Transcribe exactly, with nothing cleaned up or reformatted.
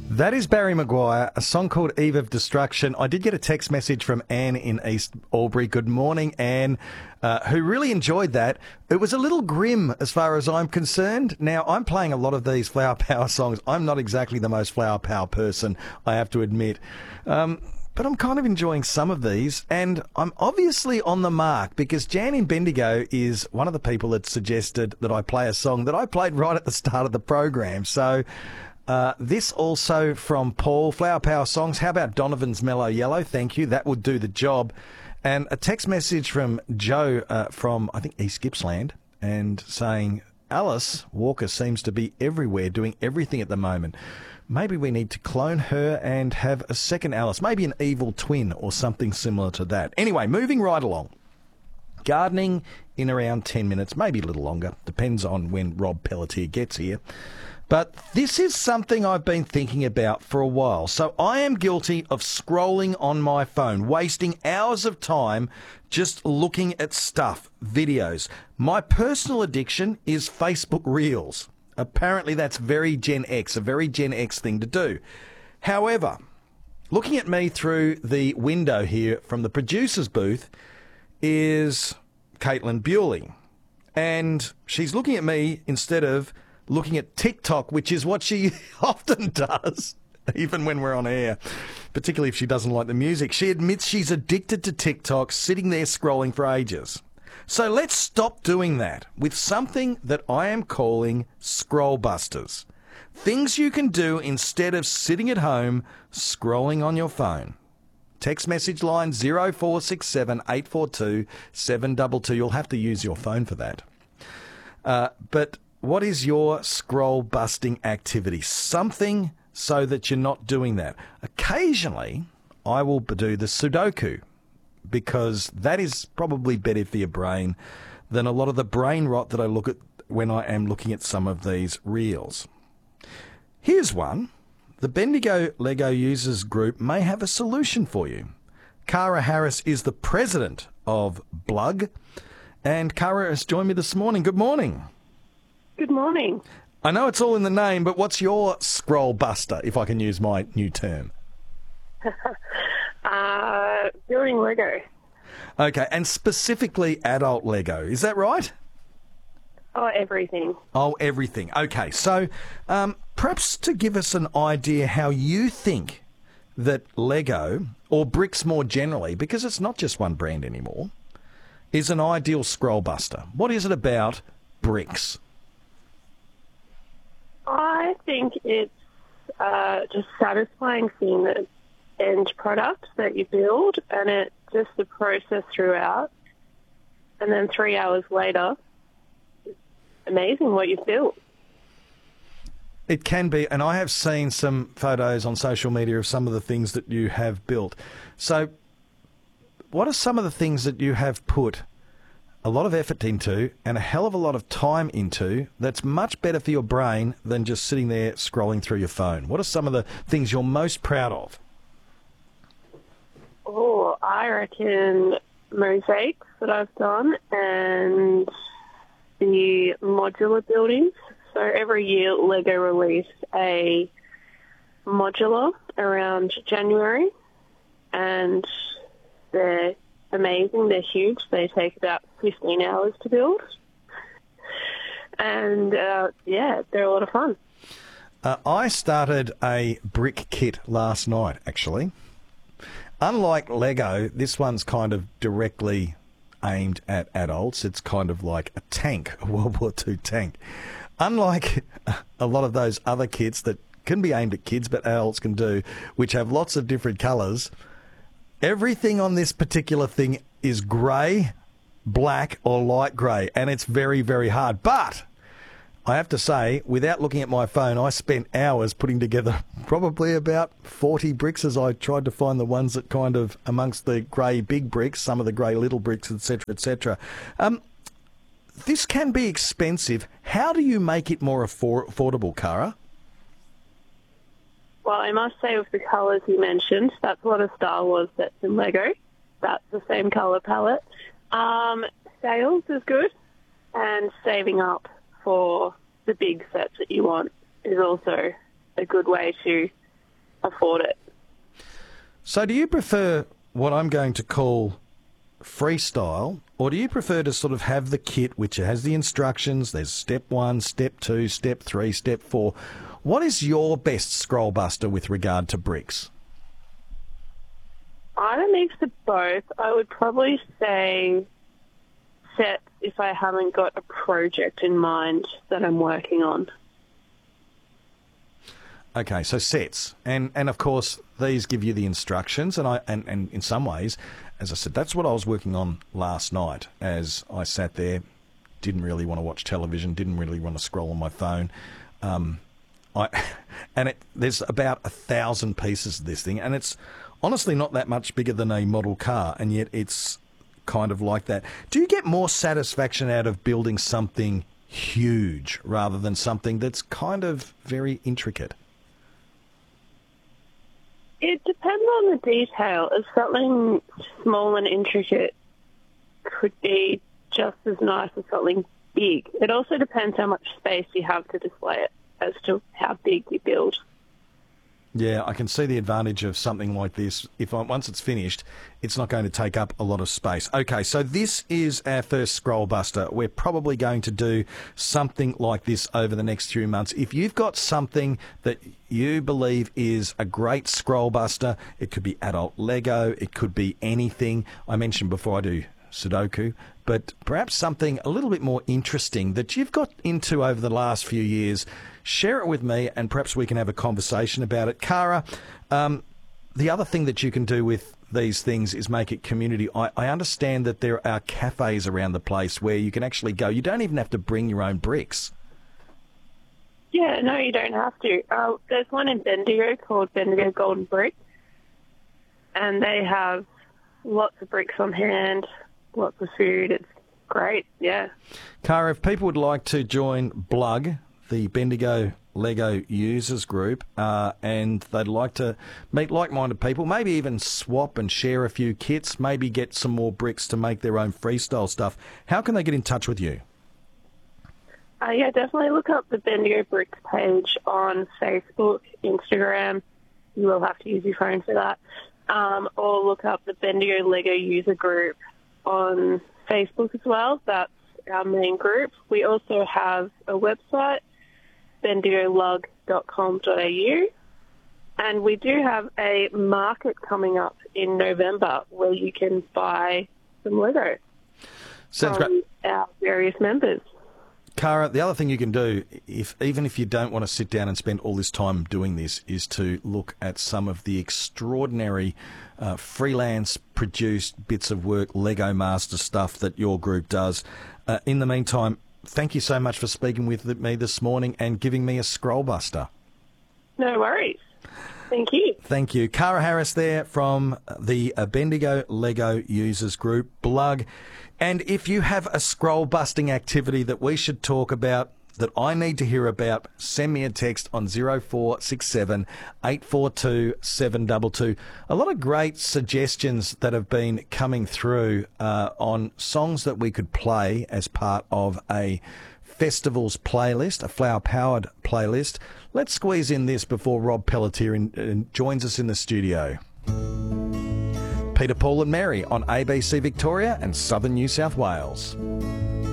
That is Barry Maguire, a song called Eve of Destruction. I did get a text message from Anne in East Albury. Good morning, Anne, uh, who really enjoyed that. It was a little grim as far as I'm concerned. Now, I'm playing a lot of these Flower Power songs. I'm not exactly the most Flower Power person, I have to admit. Um, but I'm kind of enjoying some of these, and I'm obviously on the mark because Jan in Bendigo is one of the people that suggested that I play a song that I played right at the start of the program. So... Uh, this also from Paul, Flower Power songs. How about Donovan's Mellow Yellow? Thank you. That would do the job. And a text message from Joe uh, from, I think, East Gippsland, and saying, Alice Walker seems to be everywhere, doing everything at the moment. Maybe we need to clone her and have a second Alice, maybe an evil twin or something similar to that. Anyway, moving right along. Gardening in around ten minutes, maybe a little longer. Depends on when Rob Pelletier gets here. But this is something I've been thinking about for a while. So I am guilty of scrolling on my phone, wasting hours of time just looking at stuff, videos. My personal addiction is Facebook Reels. Apparently that's very Gen X, a very Gen X thing to do. However, looking at me through the window here from the producer's booth is Caitlin Bewley. And she's looking at me instead of looking at TikTok, which is what she often does, even when we're on air, particularly if she doesn't like the music. She admits she's addicted to TikTok, sitting there scrolling for ages. So let's stop doing that with something that I am calling Scroll Busters. Things you can do instead of sitting at home scrolling on your phone. Text message line zero four six seven, eight four two, seven two two. You'll have to use your phone for that. Uh, but... What is your scroll-busting activity? Something so that you're not doing that. Occasionally, I will do the Sudoku because that is probably better for your brain than a lot of the brain rot that I look at when I am looking at some of these reels. Here's one. The Bendigo Lego Users Group may have a solution for you. Cara Harris is the president of Blug, and Cara has joined me this morning. Good morning. Good morning. I know it's all in the name, but what's your scroll buster, if I can use my new term? uh, building Lego. Okay, and specifically adult Lego, is that right? Oh, everything. Oh, everything. Okay, so um, perhaps to give us an idea how you think that Lego, or bricks more generally, because it's not just one brand anymore, is an ideal scroll buster. What is it about bricks? I think it's uh, just satisfying seeing the end product that you build, and it's just the process throughout. And then three hours later, it's amazing what you've built. It can be, and I have seen some photos on social media of some of the things that you have built. So what are some of the things that you have put a lot of effort into and a hell of a lot of time into that's much better for your brain than just sitting there scrolling through your phone? What are some of the things you're most proud of? Oh, I reckon mosaics that I've done and the modular buildings. So every year Lego release a modular around January, and they're amazing. They're huge. They take about fifteen hours to build. And, uh, yeah, they're a lot of fun. Uh, I started a brick kit last night, actually. Unlike Lego, this one's kind of directly aimed at adults. It's kind of like a tank, a World War Two tank. Unlike a lot of those other kits that can be aimed at kids but adults can do, which have lots of different colours, everything on this particular thing is grey, black or light grey, and it's very, very hard. But I have to say, without looking at my phone, I spent hours putting together probably about forty bricks as I tried to find the ones that kind of, amongst the grey big bricks, some of the grey little bricks, et cetera, et cetera. Um, this can be expensive. How do you make it more affor- affordable, Cara? Well, I must say with the colours you mentioned, that's a lot of Star Wars sets in Lego. That's the same colour palette. Um, sales is good, and saving up for the big sets that you want is also a good way to afford it. So do you prefer what I'm going to call freestyle, or do you prefer to sort of have the kit which has the instructions, there's step one, step two, step three, step four? What is your best scroll buster with regard to bricks? I'm a mix of both. I would probably say sets if I haven't got a project in mind that I'm working on. Okay, so sets, and and of course these give you the instructions, and I and, and in some ways, as I said, that's what I was working on last night. As I sat there, didn't really want to watch television, didn't really want to scroll on my phone, um, I and it there's about a thousand pieces of this thing, and it's honestly not that much bigger than a model car, and yet it's kind of like that. Do you get more satisfaction out of building something huge rather than something that's kind of very intricate? It depends on the detail. If something small and intricate could be just as nice as something big. It also depends how much space you have to display it as to how big you build. Yeah, I can see the advantage of something like this. If I, once it's finished, it's not going to take up a lot of space. Okay, so this is our first scroll buster. We're probably going to do something like this over the next few months. If you've got something that you believe is a great scroll buster, it could be adult Lego, it could be anything. I mentioned before I do Sudoku, but perhaps something a little bit more interesting that you've got into over the last few years. Share it with me, and perhaps we can have a conversation about it. Cara, um, the other thing that you can do with these things is make it community. I, I understand that there are cafes around the place where you can actually go. You don't even have to bring your own bricks. Yeah, no, you don't have to. Uh, there's one in Bendigo called Bendigo Golden Brick, and they have lots of bricks on hand, lots of food. It's great, yeah. Cara, if people would like to join Blug, the Bendigo Lego users group, uh, and they'd like to meet like-minded people, maybe even swap and share a few kits, maybe get some more bricks to make their own freestyle stuff, how can they get in touch with you? Uh, yeah, definitely look up the Bendigo Bricks page on Facebook, Instagram. You will have to use your phone for that. Um, or look up the Bendigo Lego user group on Facebook as well. That's our main group. We also have a website, bendigo lug dot com dot a u, and we do have a market coming up in November where you can buy some Lego Sounds from great. our various members. Cara, the other thing you can do, if even if you don't want to sit down and spend all this time doing this, is to look at some of the extraordinary uh, freelance-produced bits of work, Lego Master stuff that your group does. Uh, in the meantime, thank you so much for speaking with me this morning and giving me a scroll buster. No worries. Thank you. Thank you. Cara Harris there from the Bendigo Lego Users Group, Blug. And if you have a scroll busting activity that we should talk about, that I need to hear about, send me a text on zero four six seven, eight four two, seven two two. A lot of great suggestions that have been coming through uh, on songs that we could play as part of a festivals playlist, a flower-powered playlist. Let's squeeze in this before Rob Pelletier in, in, joins us in the studio. Peter, Paul and Mary on A B C Victoria and Southern New South Wales.